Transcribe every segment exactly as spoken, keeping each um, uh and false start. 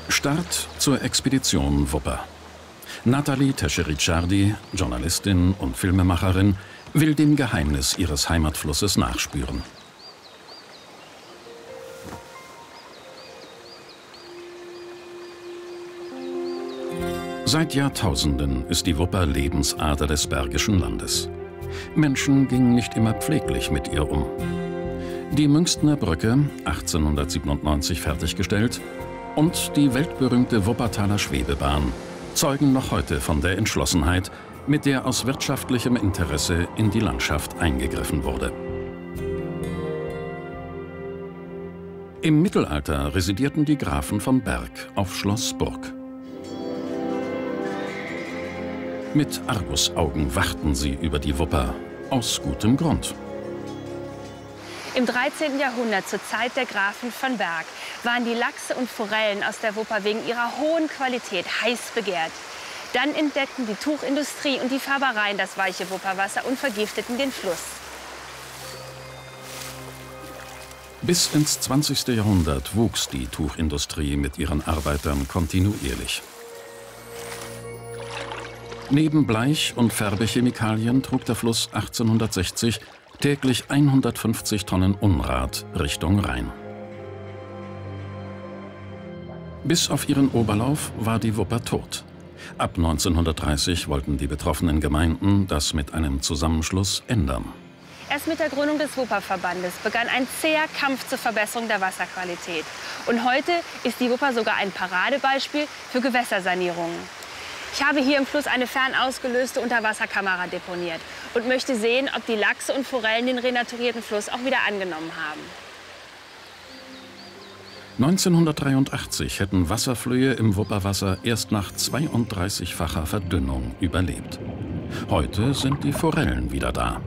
Start zur Expedition Wupper. Nathalie Tesche-Ricciardi, Journalistin und Filmemacherin, will dem Geheimnis ihres Heimatflusses nachspüren. Seit Jahrtausenden ist die Wupper Lebensader des Bergischen Landes. Menschen gingen nicht immer pfleglich mit ihr um. Die Münchner Brücke, achtzehnhundertsiebenundneunzig fertiggestellt, und die weltberühmte Wuppertaler Schwebebahn zeugen noch heute von der Entschlossenheit, mit der aus wirtschaftlichem Interesse in die Landschaft eingegriffen wurde. Im Mittelalter residierten die Grafen von Berg auf Schloss Burg. Mit Argusaugen wachten sie über die Wupper, aus gutem Grund. Im dreizehnten Jahrhundert, zur Zeit der Grafen von Berg, waren die Lachse und Forellen aus der Wupper wegen ihrer hohen Qualität heiß begehrt. Dann entdeckten die Tuchindustrie und die Färbereien das weiche Wupperwasser und vergifteten den Fluss. Bis ins zwanzigste Jahrhundert wuchs die Tuchindustrie mit ihren Arbeitern kontinuierlich. Neben Bleich- und Färbechemikalien trug der Fluss achtzehnhundertsechzig täglich hundertfünfzig Tonnen Unrat Richtung Rhein. Bis auf ihren Oberlauf war die Wupper tot. Ab neunzehnhundertdreißig wollten die betroffenen Gemeinden das mit einem Zusammenschluss ändern. Erst mit der Gründung des Wupperverbandes begann ein zäher Kampf zur Verbesserung der Wasserqualität. Und heute ist die Wupper sogar ein Paradebeispiel für Gewässersanierungen. Ich habe hier im Fluss eine fernausgelöste Unterwasserkamera deponiert und möchte sehen, ob die Lachse und Forellen den renaturierten Fluss auch wieder angenommen haben. neunzehnhundertdreiundachtzig hätten Wasserflöhe im Wupperwasser erst nach zweiunddreißigfacher Verdünnung überlebt. Heute sind die Forellen wieder da.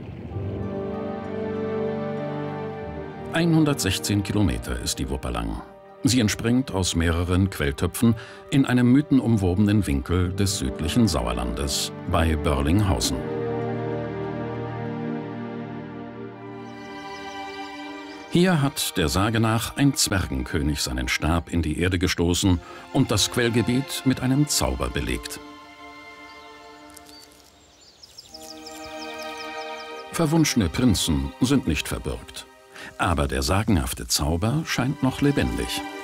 hundertsechzehn Kilometer ist die Wupper lang. Sie entspringt aus mehreren Quelltöpfen in einem mythenumwobenen Winkel des südlichen Sauerlandes, bei Börlinghausen. Hier hat der Sage nach ein Zwergenkönig seinen Stab in die Erde gestoßen und das Quellgebiet mit einem Zauber belegt. Verwunschene Prinzen sind nicht verbürgt. Aber der sagenhafte Zauber scheint noch lebendig.